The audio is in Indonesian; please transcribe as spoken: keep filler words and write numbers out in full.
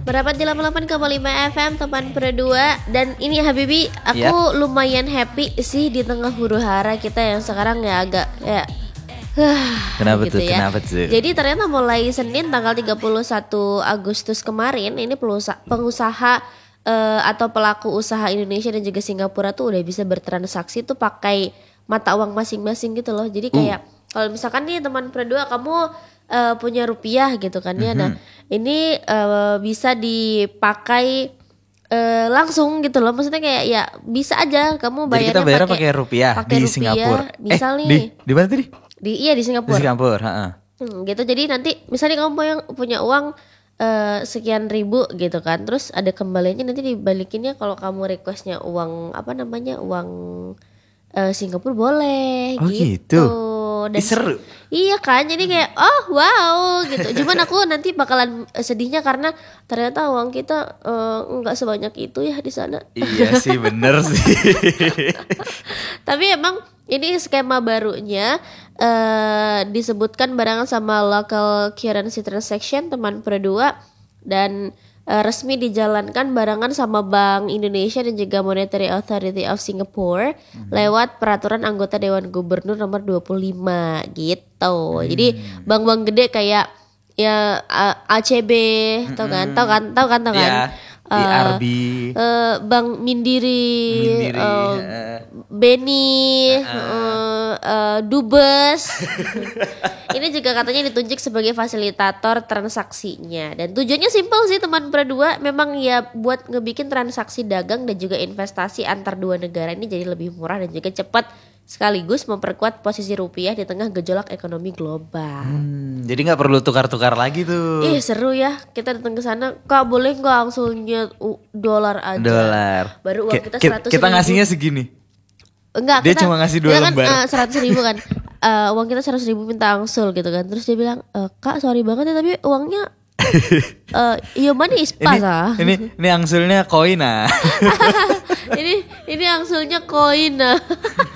Berapat di delapan puluh delapan koma lima F M teman berdua. Dan ini Habibi, aku Ya. lumayan happy sih di tengah huru hara kita yang sekarang ya agak ya Kenapa gitu tuh? ya. Kenapa tuh? Jadi ternyata mulai Senin tanggal tiga puluh satu Agustus kemarin ini pengusaha, pengusaha eh, atau pelaku usaha Indonesia dan juga Singapura tuh udah bisa bertransaksi tuh pakai mata uang masing-masing gitu loh. Jadi kayak uh. kalau misalkan nih teman berdua kamu uh, punya rupiah gitu kan ya. Mm-hmm. Nah, ini uh, bisa dipakai uh, langsung gitu loh. Maksudnya kayak ya bisa aja kamu bayarnya. Jadi kita bayar pakai rupiah pake di rupiah, Singapura. Misal eh, nih. Di di mana tadi? Di iya di Singapura. Di Singapura, heeh. Hmm, gitu. Jadi nanti misalnya kamu punya, punya uang uh, sekian ribu gitu kan. Terus ada kembaliannya nanti dibalikinnya kalau kamu requestnya uang apa namanya? Uang uh, Singapura boleh oh, gitu. gitu. Dan seru. Iya kan, jadi kayak oh wow gitu. Cuman aku nanti bakalan sedihnya karena ternyata uang kita nggak uh, sebanyak itu ya di sana. Iya sih, bener sih. Tapi emang ini skema barunya uh, disebutkan barengan sama local currency transaction teman berdua dan uh, resmi dijalankan barengan sama Bank Indonesia dan juga Monetary Authority of Singapore hmm. lewat peraturan anggota Dewan Gubernur nomor dua puluh lima gitu. Hmm. Jadi bank-bank gede kayak ya A C B, hmm. tau kan, tau kan, tau kan, tau kan. Yeah. Uh, I R B, uh, Bank Mindiri, Mindiri uh, uh, Beni, uh, uh, uh, Dubes. Ini juga katanya ditunjuk sebagai fasilitator transaksinya. Dan tujuannya simpel sih teman berdua, memang ya buat ngebikin transaksi dagang dan juga investasi antar dua negara ini jadi lebih murah dan juga cepat, sekaligus memperkuat posisi rupiah di tengah gejolak ekonomi global. Hmm, jadi nggak perlu tukar-tukar lagi tuh. Ih seru ya, kita datang ke sana. Kak boleh nggak angsulnya uh, dolar aja? Dolar. Baru uang K- kita seratus ribu. Kita ngasihnya segini. Enggak, dia kita, cuma ngasih dua kita lembar. kan seratus uh, ribu kan. Uh, uang kita seratus ribu minta angsul gitu kan. Terus dia bilang, e, Kak sorry banget ya tapi uangnya uh, iya mana ispas ah. Ini ini angsulnya koin ah. ini ini angsulnya koin ah.